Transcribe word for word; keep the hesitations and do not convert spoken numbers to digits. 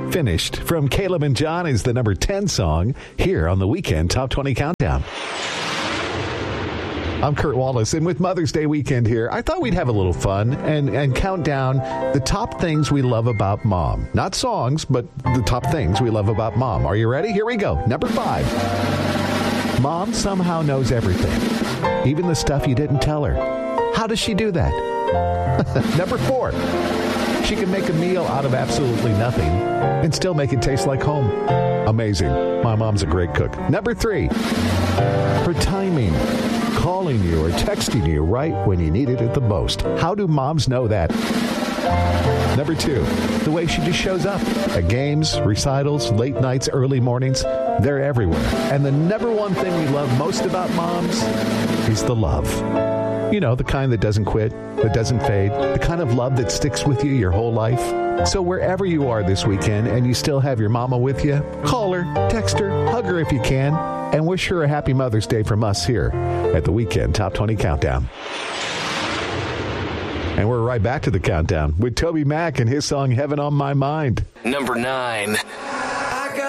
Finished from Caleb and John is the number ten song here on the Weekend Top twenty Countdown. I'm Kurt Wallace, and with Mother's Day weekend here, I thought we'd have a little fun and, and count down the top things we love about Mom. Not songs, but the top things we love about Mom. Are you ready? Here we go. Number five. Mom somehow knows everything, even the stuff you didn't tell her. How does she do that? Number four. She can make a meal out of absolutely nothing and still make it taste like home. Amazing. My mom's a great cook. Number three. Her timing. Calling you or texting you right when you needed it the most. How do moms know that? Number two, the way she just shows up at games, recitals, late nights, early mornings. They're everywhere. And the number one thing we love most about moms is the love. You know, the kind that doesn't quit, that doesn't fade, the kind of love that sticks with you your whole life. So wherever you are this weekend and you still have your mama with you, call her, text her, hug her if you can, and wish her a happy Mother's Day from us here at the Weekend Top twenty Countdown. And we're right back to the countdown with Toby Mac and his song Heaven on My Mind. Number nine.